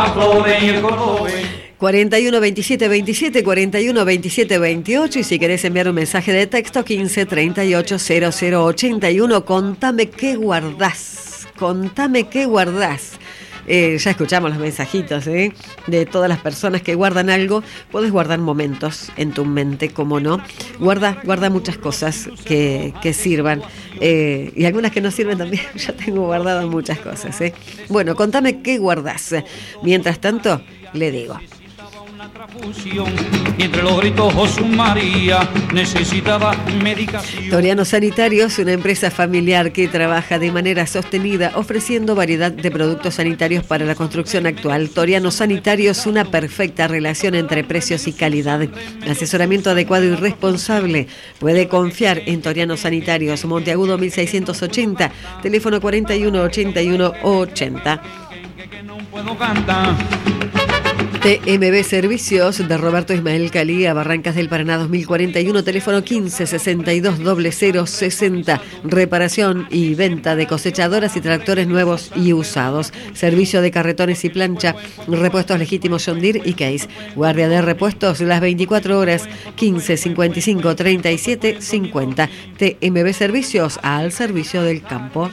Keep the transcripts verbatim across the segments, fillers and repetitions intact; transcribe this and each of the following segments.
las flores y el cordobés. cuarenta y uno veintisiete veintisiete, cuarenta y uno veintisiete veintiocho, y si querés enviar un mensaje de texto, quince treinta y ocho cero cero ochenta y uno. Contame qué guardás, contame qué guardás. Eh, ya escuchamos los mensajitos ¿eh? de todas las personas que guardan algo. Puedes guardar momentos en tu mente, como no. Guarda, guarda muchas cosas que, que sirvan eh, y algunas que no sirven también. Ya tengo guardado muchas cosas. ¿eh? Bueno, contame qué guardás. Mientras tanto, le digo. Y entre los gritos Jesús María necesitaba medicación. Toriano Sanitarios, una empresa familiar que trabaja de manera sostenida ofreciendo variedad de productos sanitarios para la construcción actual. Toriano Sanitarios, una perfecta relación entre precios y calidad. Asesoramiento adecuado y responsable. Puede confiar en Toriano Sanitarios, Monteagudo mil seiscientos ochenta, teléfono cuarenta y uno ochenta y uno ochenta. T M B Servicios de Roberto Ismael Calía, Barrancas del Paraná dos mil cuarenta y uno, teléfono quince sesenta y dos cero cero sesenta. Reparación y venta de cosechadoras y tractores nuevos y usados. Servicio de carretones y plancha. Repuestos legítimos John Deere y Case. Guardia de repuestos las veinticuatro horas, quince cincuenta y cinco treinta y siete cincuenta. T M B Servicios, al servicio del campo.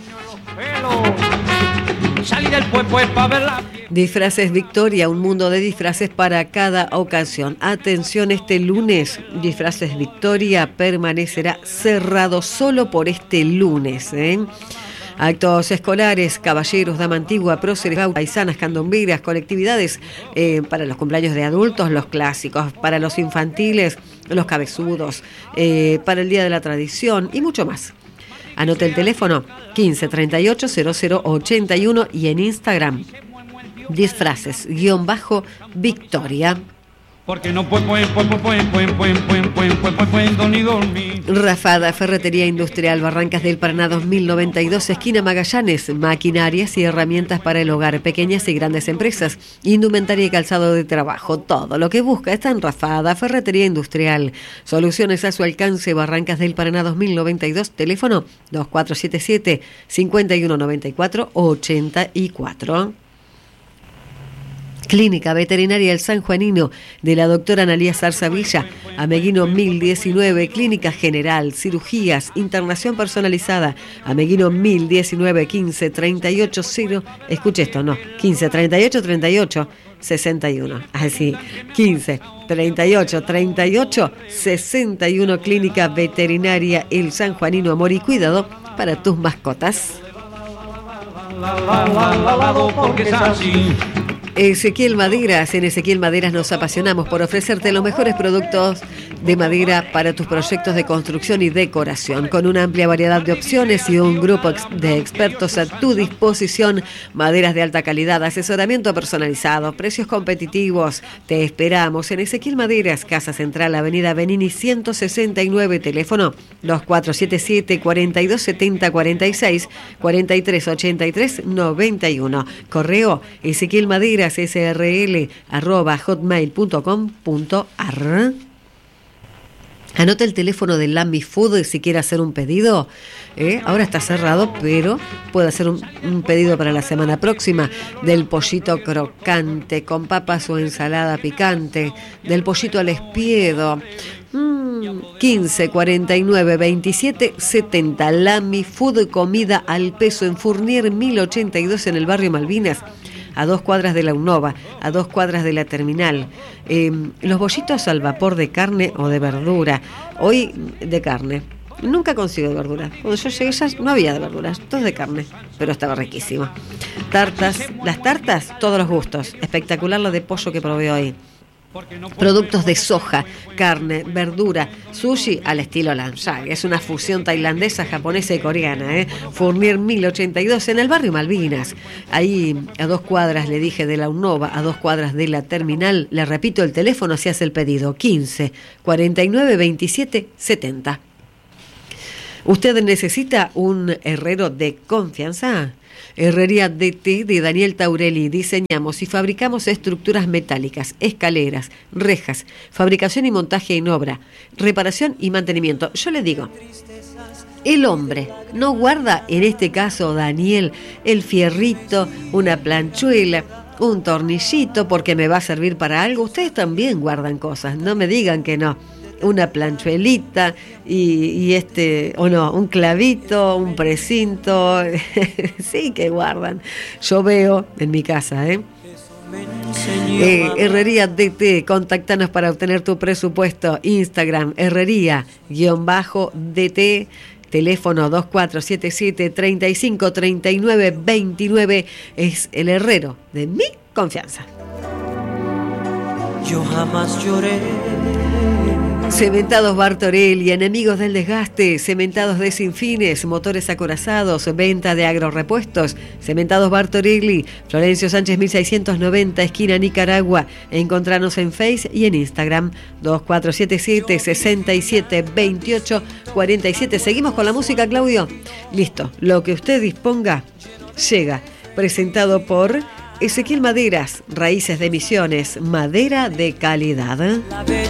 Disfraces Victoria, un mundo de disfraces para cada ocasión. Atención, este lunes, Disfraces Victoria permanecerá cerrado solo por este lunes. ¿eh? Actos escolares, caballeros, dama antigua, próceres, paisanas, candomberas, colectividades eh, para los cumpleaños de adultos, los clásicos, para los infantiles, los cabezudos, eh, para el Día de la Tradición y mucho más. Anote el teléfono quince treinta y ocho cero cero ochenta y uno y en Instagram disfraces guión bajo Victoria. Porque no pueden, pueden, pueden, pueden, pueden, pueden, pueden, pueden, pueden, pueden ni dormir. Rafada, Ferretería Industrial, Barrancas del Paraná dos mil noventa y dos, esquina Magallanes. Maquinarias y herramientas para el hogar, pequeñas y grandes empresas, indumentaria y calzado de trabajo. Todo lo que busca está en Rafada, Ferretería Industrial. Soluciones a su alcance. Barrancas del Paraná dos mil noventa y dos, teléfono dos cuatro siete siete, cinco uno nueve cuatro, ocho cuatro. Clínica Veterinaria El San Juanino de la doctora Analía Zarzavilla, Ameguino mil diecinueve, Clínica General, Cirugías, Internación Personalizada, Ameguino mil diecinueve, quince treinta y ocho cero, escuche esto, no, quince treinta y ocho treinta y ocho sesenta y uno, así, quince treinta y ocho treinta y ocho sesenta y uno, Clínica Veterinaria El San Juanino, amor y cuidado para tus mascotas. Porque es así. Ezequiel Maderas, en Ezequiel Maderas nos apasionamos por ofrecerte los mejores productos de madera para tus proyectos de construcción y decoración, con una amplia variedad de opciones y un grupo de expertos a tu disposición. Maderas de alta calidad, asesoramiento personalizado, precios competitivos. Te esperamos en Ezequiel Maderas, Casa Central, Avenida Benini ciento sesenta y nueve, teléfono dos cuatro siete siete, cuatro dos siete cero, cuarenta y seis, cuarenta y tres ochenta y tres noventa y uno. Correo Ezequiel Maderas srl arroba hotmail punto com punto ar. Anota el teléfono de Lambi Food si quiere hacer un pedido. ¿eh? Ahora está cerrado, pero puede hacer un, un pedido para la semana próxima del pollito crocante con papas o ensalada picante, del pollito al espiedo. Mm, quince cuarenta y nueve veintisiete setenta. Lambi Food, comida al peso en Fournier mil ochenta y dos en el barrio Malvinas, a dos cuadras de la UNOVA, a dos cuadras de la terminal. Eh, los bollitos al vapor de carne o de verdura. Hoy de carne. Nunca consigo de verdura. Cuando yo llegué ya no había de verduras, todo de carne, pero estaba riquísimo. Tartas, las tartas, todos los gustos. Espectacular lo de pollo que probé hoy. Productos de soja, carne, verdura, sushi al estilo Lansang. Es una fusión tailandesa, japonesa y coreana. ¿eh? Fournier mil ochenta y dos en el barrio Malvinas. Ahí a dos cuadras, le dije, de la UNOVA, a dos cuadras de la terminal. Le repito el teléfono si hace el pedido. quince cuarenta y nueve veintisiete setenta. ¿Usted necesita un herrero de confianza? Herrería D T de Daniel Taurelli. Diseñamos y fabricamos estructuras metálicas, escaleras, rejas, fabricación y montaje en obra, reparación y mantenimiento. Yo le digo, el hombre no guarda, en este caso Daniel, el fierrito, una planchuela, un tornillito porque me va a servir para algo. Ustedes también guardan cosas, no me digan que no. Una planchuelita y, y este, o no, un clavito, un precinto, sí que guardan. Yo veo en mi casa, ¿eh? Eh, Herrería D T, contáctanos para obtener tu presupuesto. Instagram, Herrería-D T, teléfono dos cuatro siete siete, tres cinco tres nueve dos nueve, es el herrero de mi confianza. Yo jamás lloré. Cementados Bartorelli, enemigos del desgaste, cementados de Sinfines, motores acorazados, venta de agrorepuestos. Cementados Bartorelli, Florencio Sánchez mil seiscientos noventa, esquina Nicaragua. Encontranos en Face y en Instagram, dos cuatro siete siete, seis siete dos ocho cuatro siete. Seguimos con la música, Claudio. Listo, lo que usted disponga llega. Presentado por Ezequiel Maderas, Raíces de Misiones, madera de calidad.